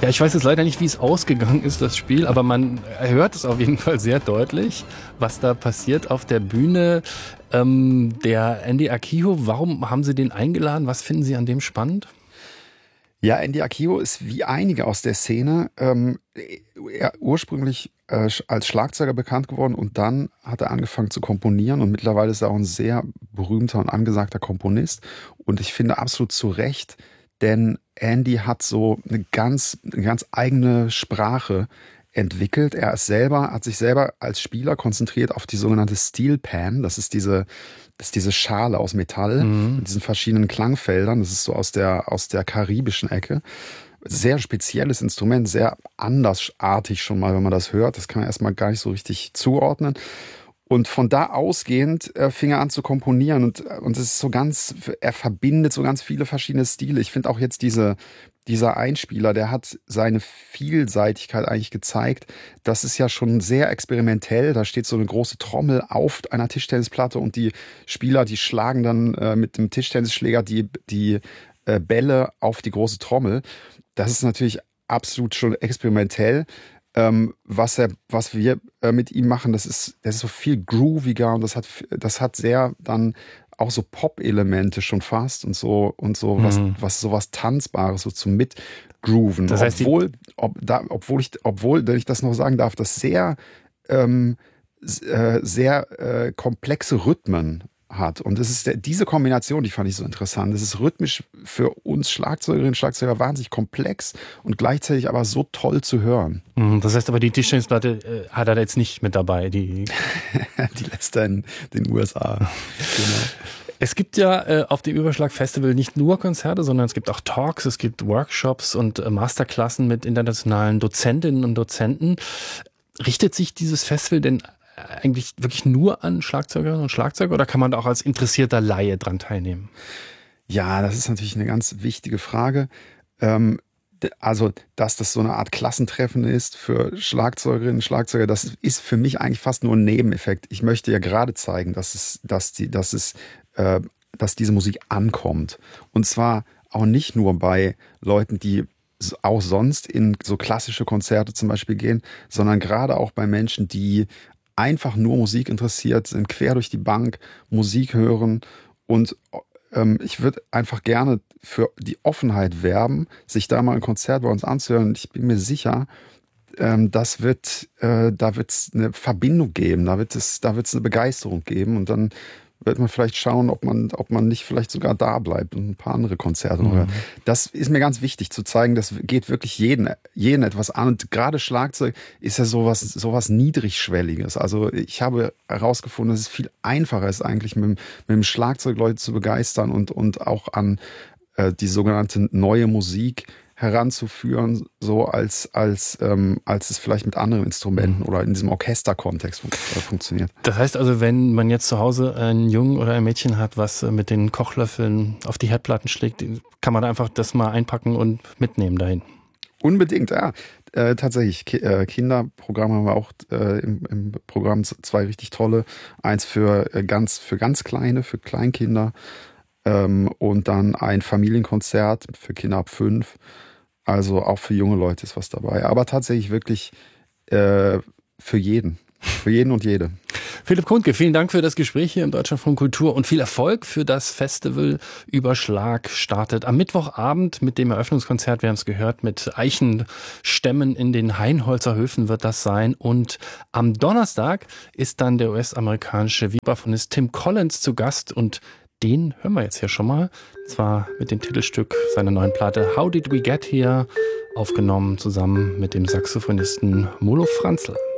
Ja, ich weiß jetzt leider nicht, wie es ausgegangen ist, das Spiel, aber man hört es auf jeden Fall sehr deutlich, was da passiert auf der Bühne. Der Andy Akiho, warum haben Sie den eingeladen? Was finden Sie an dem spannend? Ja, Andy Akiho ist wie einige aus der Szene er ursprünglich als Schlagzeuger bekannt geworden und dann hat er angefangen zu komponieren und mittlerweile ist er auch ein sehr berühmter und angesagter Komponist und ich finde absolut zu Recht, denn Andy hat so eine ganz eigene Sprache entwickelt. Hat sich selber als Spieler konzentriert auf die sogenannte Steel Pan. Das ist diese Schale aus Metall mit diesen verschiedenen Klangfeldern. Das ist so aus der karibischen Ecke. Sehr spezielles Instrument, sehr andersartig schon mal, wenn man das hört. Das kann man erstmal gar nicht so richtig zuordnen. Und von da ausgehend fing er an zu komponieren und es ist er verbindet so ganz viele verschiedene Stile. Ich finde auch jetzt dieser Einspieler, der hat seine Vielseitigkeit eigentlich gezeigt. Das ist ja schon sehr experimentell. Da steht so eine große Trommel auf einer Tischtennisplatte und die Spieler, die schlagen dann mit dem Tischtennisschläger die Bälle auf die große Trommel. Das ist natürlich absolut schon experimentell. Was wir mit ihm machen, das ist so viel grooviger und das hat sehr dann auch so Pop-Elemente schon fast und so was sowas Tanzbares so zum Mitgrooven. Das heißt, obwohl, wenn ich das noch sagen darf, das sehr komplexe Rhythmen hat. Und es ist diese Kombination, die fand ich so interessant. Es ist rhythmisch für uns Schlagzeugerinnen und Schlagzeuger wahnsinnig komplex und gleichzeitig aber so toll zu hören. Das heißt aber, die Tischtennisplatte hat er jetzt nicht mit dabei. Die lässt er in den USA. Genau. Es gibt ja auf dem Überschlag-Festival nicht nur Konzerte, sondern es gibt auch Talks, es gibt Workshops und Masterklassen mit internationalen Dozentinnen und Dozenten. Richtet sich dieses Festival denn eigentlich wirklich nur an Schlagzeugerinnen und Schlagzeuger oder kann man da auch als interessierter Laie dran teilnehmen? Ja, das ist natürlich eine ganz wichtige Frage. Also, dass das so eine Art Klassentreffen ist für Schlagzeugerinnen und Schlagzeuger, das ist für mich eigentlich fast nur ein Nebeneffekt. Ich möchte ja gerade zeigen, dass diese Musik ankommt. Und zwar auch nicht nur bei Leuten, die auch sonst in so klassische Konzerte zum Beispiel gehen, sondern gerade auch bei Menschen, die einfach nur Musik interessiert sind, quer durch die Bank Musik hören. Und ich würde einfach gerne für die Offenheit werben, sich da mal ein Konzert bei uns anzuhören. Ich bin mir sicher, da wird's eine Verbindung geben, da wird's eine Begeisterung geben und dann wird man vielleicht schauen, ob man nicht vielleicht sogar da bleibt und ein paar andere Konzerte hört. Das ist mir ganz wichtig zu zeigen, das geht wirklich jeden etwas an. Und gerade Schlagzeug ist ja sowas Niedrigschwelliges. Also ich habe herausgefunden, dass es viel einfacher ist eigentlich mit dem Schlagzeug Leute zu begeistern und auch an die sogenannte neue Musik heranzuführen, so als es vielleicht mit anderen Instrumenten oder in diesem Orchesterkontext funktioniert. Das heißt also, wenn man jetzt zu Hause einen Jungen oder ein Mädchen hat, was mit den Kochlöffeln auf die Herdplatten schlägt, kann man da einfach das mal einpacken und mitnehmen dahin? Unbedingt, ja. Tatsächlich, Kinderprogramm haben wir auch im Programm 2 richtig tolle. Eins für ganz Kleine, für Kleinkinder. Und dann ein Familienkonzert für Kinder ab 5. Also auch für junge Leute ist was dabei. Aber tatsächlich wirklich für jeden. Für jeden und jede. Philipp Kuntke, vielen Dank für das Gespräch hier im Deutschlandfunk Kultur und viel Erfolg für das Festival Überschlag. Startet am Mittwochabend mit dem Eröffnungskonzert, wir haben es gehört, mit Eichenstämmen in den Hainholzer Höfen wird das sein. Und am Donnerstag ist dann der US-amerikanische Vibraphonist Tim Collins zu Gast und den hören wir jetzt hier schon mal, zwar mit dem Titelstück seiner neuen Platte How Did We Get Here, aufgenommen zusammen mit dem Saxophonisten Molo Franzl.